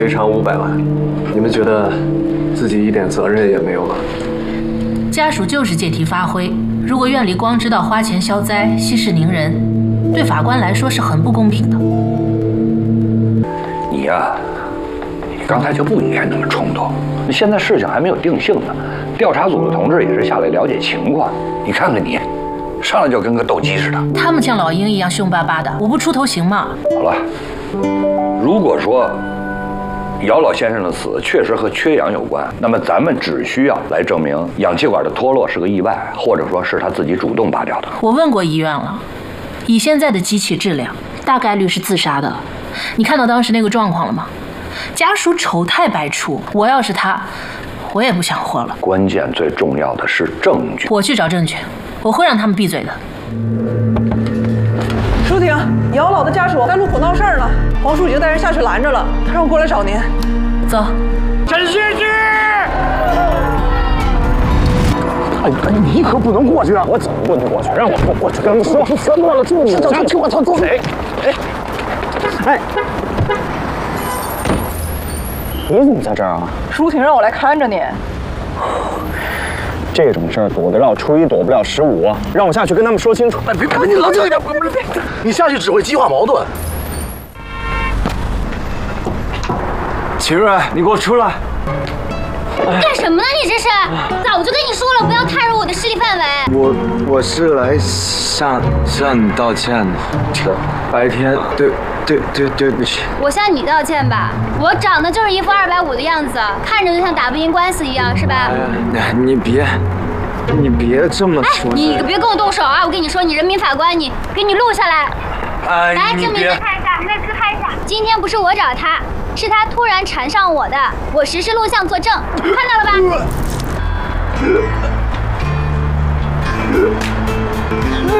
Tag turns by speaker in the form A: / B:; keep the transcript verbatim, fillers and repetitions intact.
A: 赔偿五百万，你们觉得自己一点责任也没有吗？
B: 家属就是借题发挥，如果院里光知道花钱消灾、息事宁人，对法官来说是很不公平的。
C: 你呀，你刚才就不应该那么冲动。现在事情还没有定性呢，调查组的同志也是下来了解情况。你看看你，上来就跟个斗鸡似的。
B: 他们像老鹰一样凶巴巴的，我不出头行吗？
C: 好了，如果说姚老先生的死确实和缺氧有关，那么咱们只需要来证明氧气管的脱落是个意外，或者说是他自己主动拔掉的。
B: 我问过医院了，以现在的机器质量，大概率是自杀的。你看到当时那个状况了吗？家属丑态百出，我要是他，我也不想活了。
C: 关键最重要的是证据。
B: 我去找证据，我会让他们闭嘴的。
D: 舒婷，姚老的家属在路口闹事儿了，黄书已经带人下去拦着了，他让我过来找您。
B: 走。
E: 陈旭旭，
F: 哎，你可不能过去啊！我怎么不能过去？让我过过去，跟你说说过了，就你这这我操！谁？哎哎，你怎么在这儿啊？
D: 舒婷让我来看着你。
F: 这种事儿躲得了初一，躲不了十五，让我下去跟他们说清楚。
E: 哎，别别，你冷静一点，别别别，你下去只会激化矛盾。秦瑞，你给我出来！
G: 干什么呢？你这是？早就跟你说了，不要踏入我的势力范围。
E: 我我是来向向你道歉的。这白天对对对对不起。
G: 我向你道歉吧，我长得就是一副二百五的样子，看着就像打不赢官司一样，是吧？
E: 哎，你别，你别这么说。
G: 哎，你别跟我动手啊！我跟你说，你人民法官，你给你录下来。
E: 哎，
G: 来，证明再看一下，再自拍一下。今天不是我找他，是他突然缠上我的，我实时录像作证，看到了吧？